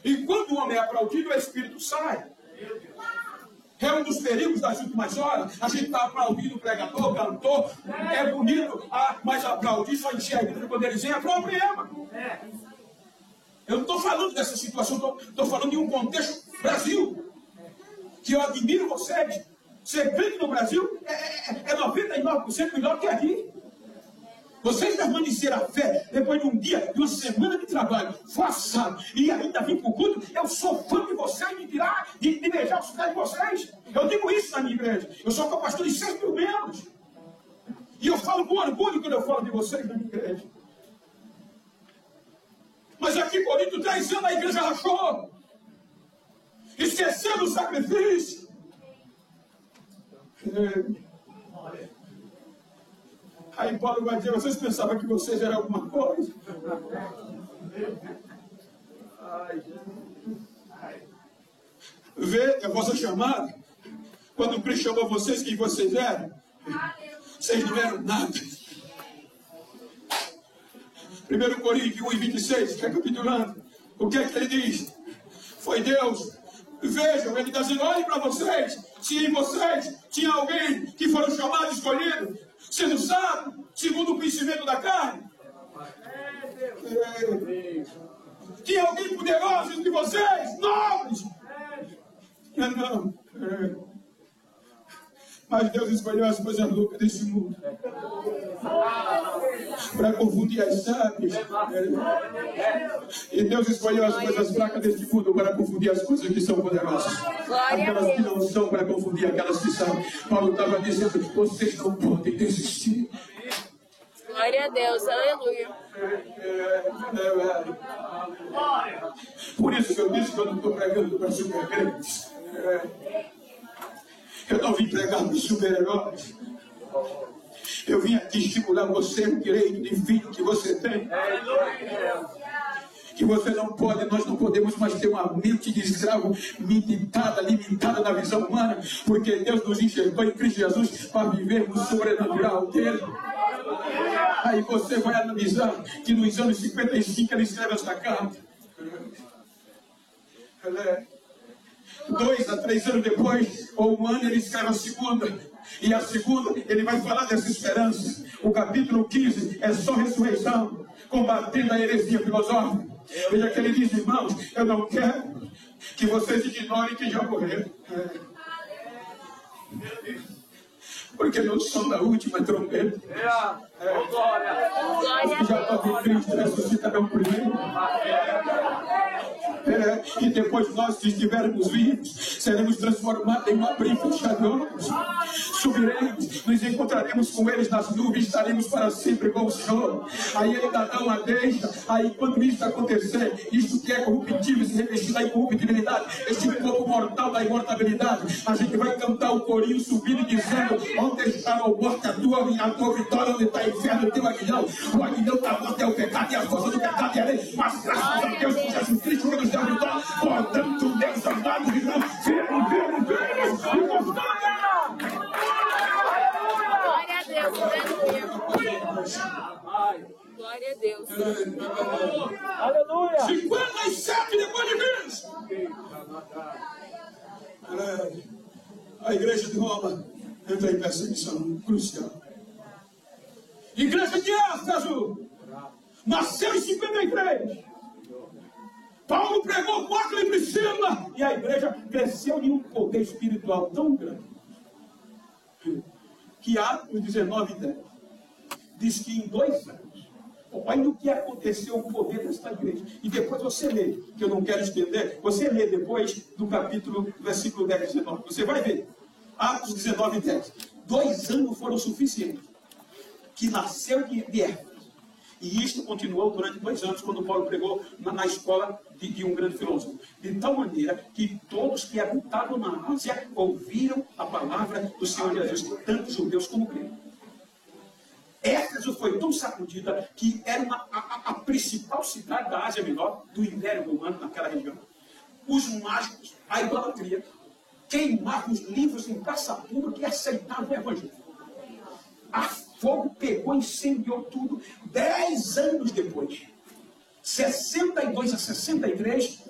E quando o homem é aplaudido, o espírito sai. É um dos perigos das últimas horas. A gente está aplaudindo o pregador, cantor, é bonito, mas aplaudir só encher a igreja quando eles vêm é problema. Eu não estou falando dessa situação, estou falando de um contexto Brasil. Que eu admiro vocês. Ser crente no Brasil é 99% melhor que aqui. Vocês permaneceram a fé depois de um dia, de uma semana de trabalho, forçado, e ainda vim para o culto. Eu sou fã de vocês, de beijar os pés de vocês. Eu digo isso na minha igreja. Eu sou pastor de 6 mil membros. E eu falo com orgulho quando eu falo de vocês na minha igreja. Mas aqui em Corinto, 3 anos a igreja rachou. Esquecendo o sacrifício. Aí Paulo vai dizer, vocês pensavam que vocês eram alguma coisa? Vê a vossa chamada. Quando o Cristo chamou vocês, quem vocês eram? Vocês não eram nada. 1 Coríntios 1:26, recapitulando. O que é que ele diz? Foi Deus. Vejam, ele está dizendo, olhem para vocês. Se em vocês tinha alguém que foram chamados, escolhidos, sendo sábio, segundo o conhecimento da carne. Tinha alguém poderoso entre vocês, nobres. Não. Mas Deus escolheu as coisas loucas desse mundo para confundir as sábias. E Deus escolheu as coisas fracas desse mundo para confundir as coisas que são poderosas. Aquelas que não são para confundir aquelas que são. Paulo estava dizendo, vocês não podem desistir. Glória a Deus, aleluia. Por isso que eu disse que eu não estou pregando para super-crentes. Eu não vim pregar para super-heróis. Eu vim aqui estimular você, o direito divino que você tem. Que você não pode, nós não podemos mais ter uma mente de escravo limitada na visão humana, porque Deus nos enxergou em Cristo Jesus para vivermos o sobrenatural dele. Aí você vai analisar que nos anos 55 ele escreve esta carta. 2 a 3 anos depois, ou 1 ano, ele escreve a segunda. E a segunda, ele vai falar dessa esperança. O capítulo 15 é só ressurreição, combatendo a heresia filosófica. Veja que ele diz, irmãos, eu não quero que vocês ignorem que já morreram. Porque no som da última trombeta, os que já estão em Cristo ressuscitarão primeiro. E depois nós, que estivermos vivos, seremos transformados em um abrir e fechar de olhos. Subiremos, nos encontraremos com eles nas nuvens, estaremos para sempre com o Senhor. Aí ele ainda dá uma deixa. Aí quando isso acontecer, isso que é corruptível se revestir da incorruptibilidade, esse corpo mortal da imortalidade, a gente vai cantar o corinho subindo e dizendo, onde está a morte, a tua vitória, onde está o inferno, o teu aguilhão. O aguilhão da morte é o pecado, e a força do pecado é a lei. Mas graças a Deus por Jesus Cristo que nos deu a vitória. Portanto, Deus amado, irmão, firme e constante. Glória a Deus, aleluia. Glória a Deus. Aleluia. 57 depois de Cristo. A igreja de Roma entra em perseguição crucial. Igreja de Éfeso nasceu em 53. Paulo pregou com Áquila e Priscila, e a igreja cresceu em um poder espiritual tão grande que Atos 19:10 diz que em 2 anos, olha o que aconteceu o poder desta igreja. E depois você lê, que eu não quero estender, você lê depois do capítulo, versículo 10 e 19, você vai ver. Atos 19:10. 2 anos foram suficientes que nasceu de Éfeso. E isto continuou durante 2 anos, quando Paulo pregou na escola de um grande filósofo. De tal maneira que todos que habitavam na Ásia ouviram a palavra do Senhor Jesus, tanto judeus como gregos. Éfeso foi tão sacudida que era a principal cidade da Ásia Menor, do Império Romano, naquela região. Os mágicos, a idolatria, queimavam os livros em praça pública e aceitavam o Evangelho. A fogo pegou, incendiou tudo. 10 anos depois, 62 a 63,